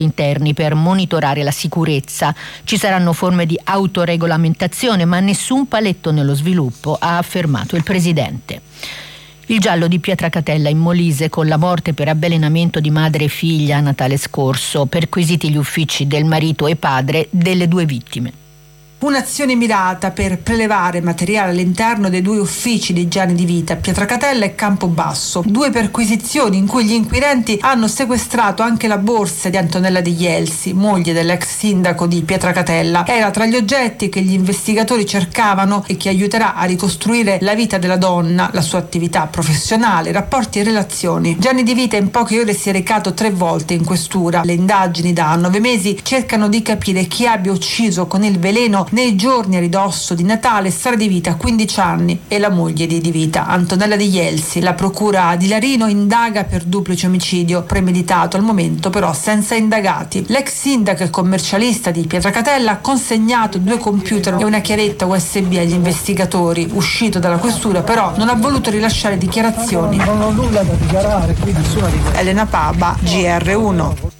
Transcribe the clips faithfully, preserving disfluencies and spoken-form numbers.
interni per monitorare la sicurezza. Ci saranno forme di autoregolamentazione, ma nessun paletto nello sviluppo, ha affermato il presidente. Il giallo di Pietracatella in Molise, con la morte per avvelenamento di madre e figlia a Natale scorso, perquisiti gli uffici del marito e padre delle due vittime. Un'azione mirata per prelevare materiale all'interno dei due uffici di Gianni Di Vita, Pietracatella e Campobasso. Due perquisizioni in cui gli inquirenti hanno sequestrato anche la borsa di Antonella De Jelsi, moglie dell'ex sindaco di Pietracatella. Era tra gli oggetti che gli investigatori cercavano e che aiuterà a ricostruire la vita della donna, la sua attività professionale, rapporti e relazioni. Gianni Di Vita in poche ore si è recato tre volte in questura. Le indagini da nove mesi cercano di capire chi abbia ucciso con il veleno nei giorni a ridosso di Natale Sara Di Vita, quindici anni, e la moglie di Di Vita, Antonella De Jelsi. La procura di Larino indaga per duplice omicidio premeditato, al momento però senza indagati. L'ex sindaco e commercialista di Pietracatella ha consegnato due computer e una chiavetta U S B agli investigatori. Uscito dalla questura però non ha voluto rilasciare dichiarazioni. Non ho nulla da dichiarare, qui nessuna dichiarazione. Elena Paba, G R uno.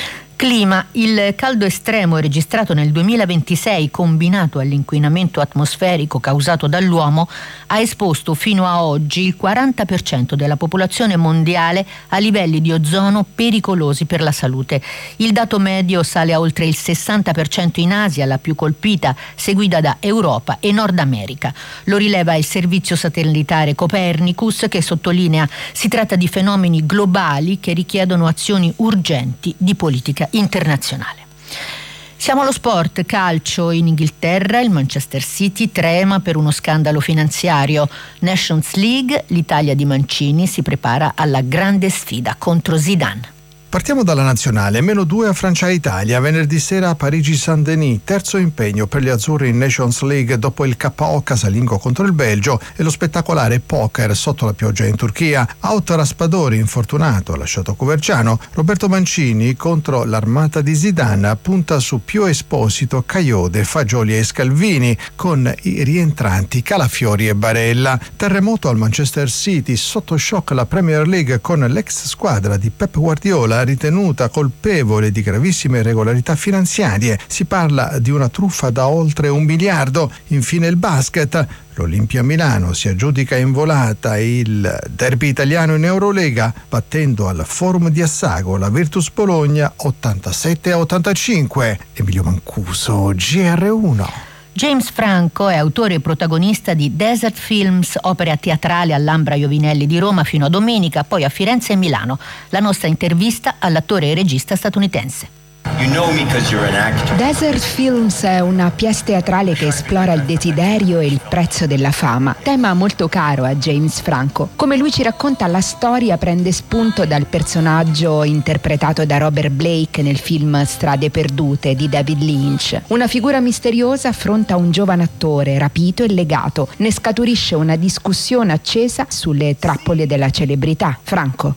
Clima. Il caldo estremo registrato nel duemilaventisei, combinato all'inquinamento atmosferico causato dall'uomo, ha esposto fino a oggi il quaranta per cento della popolazione mondiale a livelli di ozono pericolosi per la salute. Il dato medio sale a oltre il sessanta per cento in Asia, la più colpita, seguita da Europa e Nord America. Lo rileva il servizio satellitare Copernicus, che sottolinea si tratta di fenomeni globali che richiedono azioni urgenti di politica internazionale. Siamo allo sport. Calcio. In Inghilterra il Manchester City trema per uno scandalo finanziario. Nations League, l'Italia di Mancini si prepara alla grande sfida contro Zidane. Partiamo dalla nazionale, meno due a Francia e Italia, venerdì sera a Parigi-Saint-Denis, terzo impegno per gli azzurri in Nations League dopo il K O casalingo contro il Belgio e lo spettacolare poker sotto la pioggia in Turchia. Out Raspadori, infortunato, ha lasciato Coverciano. Roberto Mancini contro l'armata di Zidane punta su Pio Esposito, Caiode, Fagioli e Scalvini, con i rientranti Calafiori e Barella. Terremoto al Manchester City, sotto shock la Premier League con l'ex squadra di Pep Guardiola ritenuta colpevole di gravissime irregolarità finanziarie. Si parla di una truffa da oltre un miliardo. Infine il basket. L'Olimpia Milano si aggiudica in volata il derby italiano in Eurolega, battendo al Forum di Assago la Virtus Bologna ottantasette a ottantacinque. Emilio Mancuso, G R uno. James Franco è autore e protagonista di Desert Films, opera teatrale all'Ambra Iovinelli di Roma fino a domenica, poi a Firenze e Milano. La nostra intervista all'attore e regista statunitense. You know me 'cause you're an actor. Desert Films è una pièce teatrale che esplora il desiderio e il prezzo della fama, tema molto caro a James Franco. Come lui ci racconta, la storia prende spunto dal personaggio interpretato da Robert Blake nel film Strade perdute di David Lynch. Una figura misteriosa affronta un giovane attore rapito e legato. Ne scaturisce una discussione accesa sulle trappole della celebrità. Franco.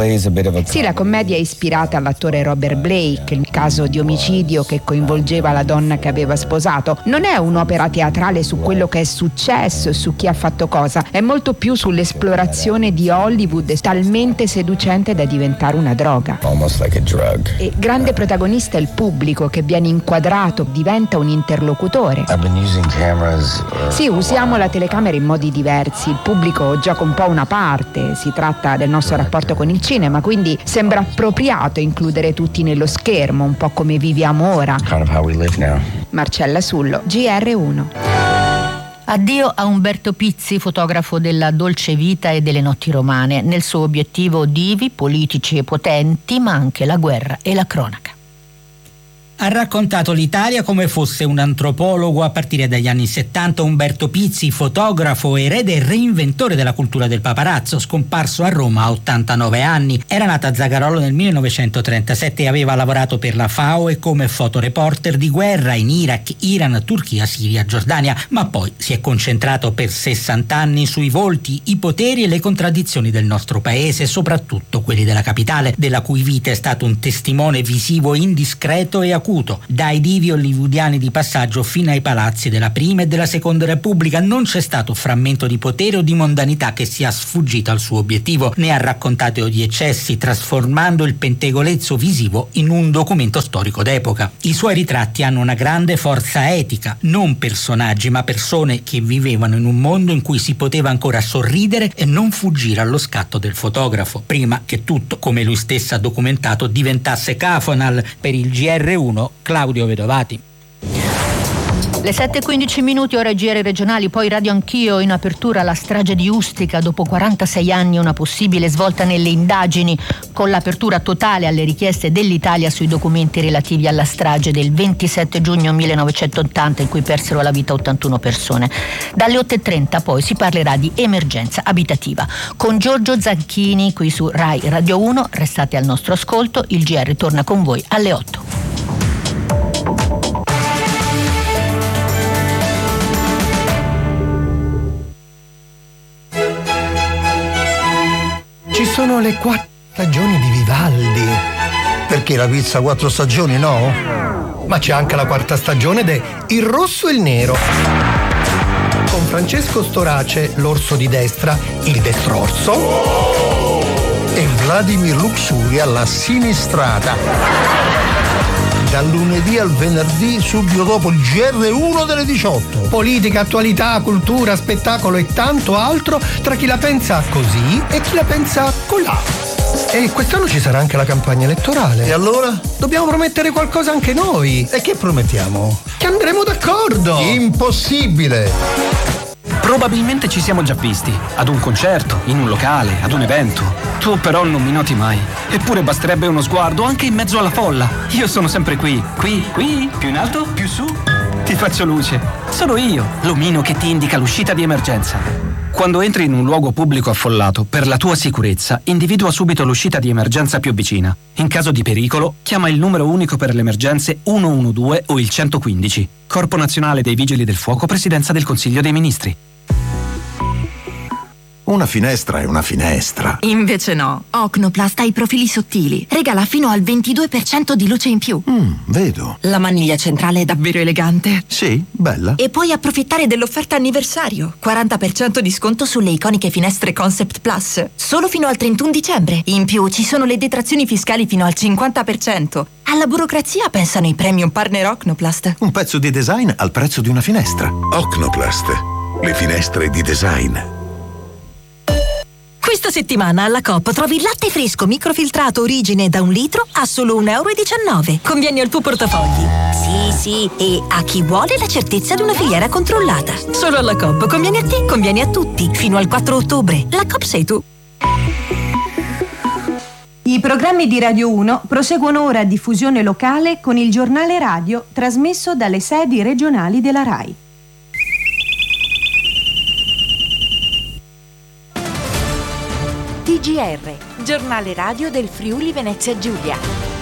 Sì, la commedia è ispirata all'attore Robert Blake, il caso di omicidio che coinvolgeva la donna che aveva sposato. Non è un'opera teatrale su quello che è successo e su chi ha fatto cosa, è molto più sull'esplorazione di Hollywood, talmente seducente da diventare una droga. Like a drug. E grande protagonista è il pubblico, che viene inquadrato, diventa un interlocutore. I've been using cameras, uh, Sì, usiamo la telecamera in modi diversi, il pubblico gioca un po' una parte, si tratta del nostro rapporto con il cinema, quindi sembra appropriato includere tutti nello schermo, un po' come viviamo ora. kind of how we live now. Marcella Sullo, G R uno. Addio a Umberto Pizzi, fotografo della dolce vita e delle notti romane. Nel suo obiettivo divi, politici e potenti, ma anche la guerra e la cronaca. Ha raccontato l'Italia come fosse un antropologo a partire dagli anni settanta. Umberto Pizzi, fotografo, erede e reinventore della cultura del paparazzo, scomparso a Roma a ottantanove anni. Era nato a Zagarolo nel millenovecentotrentasette e aveva lavorato per la F A O e come fotoreporter di guerra in Iraq, Iran, Turchia, Siria, Giordania, ma poi si è concentrato per sessanta anni sui volti, i poteri e le contraddizioni del nostro paese, soprattutto quelli della capitale, della cui vita è stato un testimone visivo indiscreto e a acuto, dai divi hollywoodiani di passaggio fino ai palazzi della Prima e della Seconda Repubblica. Non c'è stato frammento di potere o di mondanità che sia sfuggito al suo obiettivo, né ha raccontato di eccessi, trasformando il pettegolezzo visivo in un documento storico d'epoca. I suoi ritratti hanno una grande forza etica, non personaggi ma persone che vivevano in un mondo in cui si poteva ancora sorridere e non fuggire allo scatto del fotografo, prima che tutto, come lui stesso ha documentato, diventasse cafonal. Per il G R uno, Claudio Vedovati. Le sette e quindici minuti, ora G R regionali, poi Radio Anch'io. In apertura la strage di Ustica, dopo quarantasei anni una possibile svolta nelle indagini, con l'apertura totale alle richieste dell'Italia sui documenti relativi alla strage del ventisette giugno millenovecentottanta in cui persero la vita ottantuno persone. Dalle otto e trenta poi si parlerà di emergenza abitativa con Giorgio Zanchini qui su Rai Radio uno. Restate al nostro ascolto, il G R torna con voi alle otto. Ci sono le quattro stagioni di Vivaldi. Perché la pizza quattro stagioni, no? Ma c'è anche la quarta stagione de Il rosso e il nero. Con Francesco Storace, l'orso di destra, il destrorso. E Vladimir Luxuria, la sinistrata. Dal lunedì al venerdì, subito dopo il G R uno delle diciotto. Politica, attualità, cultura, spettacolo e tanto altro tra chi la pensa così e chi la pensa colà. E quest'anno ci sarà anche la campagna elettorale. E allora? Dobbiamo promettere qualcosa anche noi. E che promettiamo? Che andremo d'accordo. Impossibile! Probabilmente ci siamo già visti, ad un concerto, in un locale, ad un evento. Tu però non mi noti mai. Eppure basterebbe uno sguardo anche in mezzo alla folla. Io sono sempre qui, qui, qui, più in alto, più su. Ti faccio luce. Sono io, l'omino che ti indica l'uscita di emergenza. Quando entri in un luogo pubblico affollato, per la tua sicurezza, individua subito l'uscita di emergenza più vicina. In caso di pericolo, chiama il numero unico per le emergenze uno uno due o il centoquindici. Corpo Nazionale dei Vigili del Fuoco, Presidenza del Consiglio dei Ministri. Una finestra è una finestra. Invece no. Ocnoplast ha i profili sottili. Regala fino al ventidue per cento di luce in più. Mm, vedo. La maniglia centrale è davvero elegante. Sì, bella. E puoi approfittare dell'offerta anniversario. quaranta per cento di sconto sulle iconiche finestre Concept Plus. Solo fino al trentuno dicembre. In più ci sono le detrazioni fiscali fino al cinquanta per cento. Alla burocrazia pensano i premium partner Ocnoplast. Un pezzo di design al prezzo di una finestra. Ocnoplast. Le finestre di design. Questa settimana alla Coop trovi il latte fresco microfiltrato Origine da un litro a solo un euro e diciannove. Conviene al tuo portafogli. Sì, sì, e a chi vuole la certezza di una filiera controllata. Solo alla Coop. Conviene a te, conviene a tutti. Fino al quattro ottobre. La Coop sei tu. I programmi di Radio uno proseguono ora a diffusione locale con il giornale radio trasmesso dalle sedi regionali della RAI. T G R, giornale radio del Friuli Venezia Giulia.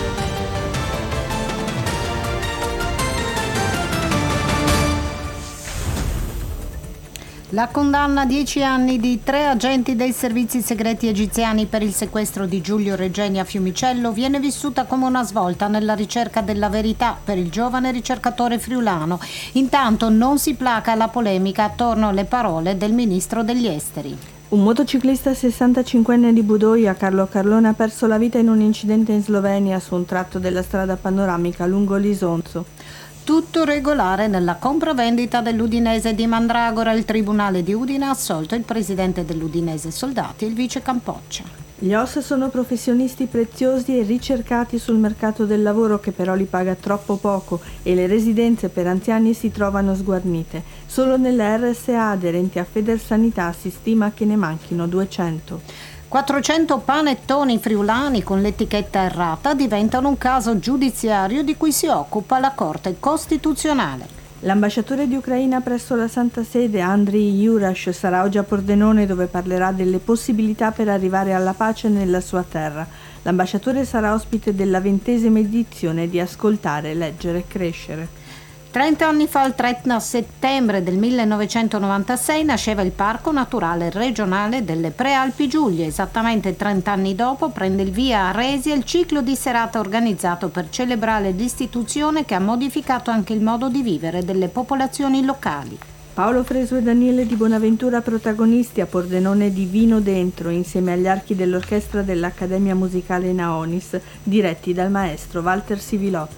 La condanna a dieci anni di tre agenti dei servizi segreti egiziani per il sequestro di Giulio Regeni a Fiumicello viene vissuta come una svolta nella ricerca della verità per il giovane ricercatore friulano. Intanto non si placa la polemica attorno alle parole del ministro degli esteri. Un motociclista sessantacinquenne di Budoia, Carlo Carlone, ha perso la vita in un incidente in Slovenia su un tratto della strada panoramica lungo l'Isonzo. Tutto regolare nella compravendita dell'Udinese di Mandragora. Il Tribunale di Udine ha assolto il presidente dell'Udinese Soldati e il vice Campoccia. Gli O S sono professionisti preziosi e ricercati sul mercato del lavoro che però li paga troppo poco e le residenze per anziani si trovano sguarnite. Solo nelle R S A aderenti a Federsanità si stima che ne manchino duecento. quattrocento panettoni friulani con l'etichetta errata diventano un caso giudiziario di cui si occupa la Corte Costituzionale. L'ambasciatore di Ucraina presso la Santa Sede, Andriy Jurash, sarà oggi a Pordenone dove parlerà delle possibilità per arrivare alla pace nella sua terra. L'ambasciatore sarà ospite della ventesima edizione di Ascoltare, Leggere, Crescere. trenta anni fa, il trenta settembre del millenovecentonovantasei, nasceva il Parco Naturale Regionale delle Prealpi Giulie. Esattamente trenta anni dopo prende il via a Resia il ciclo di serata organizzato per celebrare l'istituzione che ha modificato anche il modo di vivere delle popolazioni locali. Paolo Fresu e Daniele Di Bonaventura protagonisti a Pordenone di Vino Dentro, insieme agli archi dell'orchestra dell'Accademia Musicale Naonis, diretti dal maestro Walter Sivilotto.